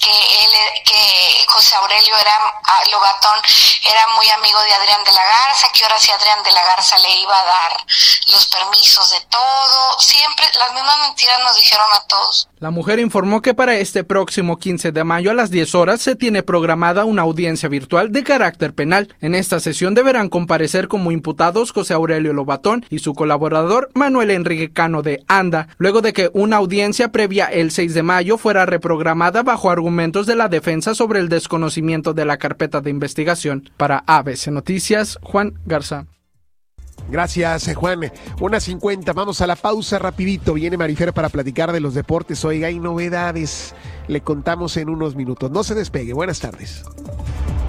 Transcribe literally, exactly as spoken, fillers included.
que él, que José Aurelio era, Lobatón era muy amigo de Adrián de la Garza, que ahora sí Adrián de la Garza le iba a dar los permisos de todo. Siempre las mismas mentiras nos dijeron a todos. La mujer informó que para este próximo quince de mayo a las diez horas se tiene programada una audiencia virtual de carácter penal. En esta sesión deberán comparecer como imputados José Aurelio Lobatón y su colaborador Manuel Enrique Cano de Anda, luego de que una audiencia previa el seis de mayo fuera reprogramada bajo argumentos de la defensa sobre el desconocimiento de la carpeta de investigación. Para A B C Noticias, Juan Garza. Gracias, Juan. una cincuenta, vamos a la pausa rapidito. Viene Marifer para platicar de los deportes. Oiga, hay novedades. Le contamos en unos minutos. No se despegue. Buenas tardes.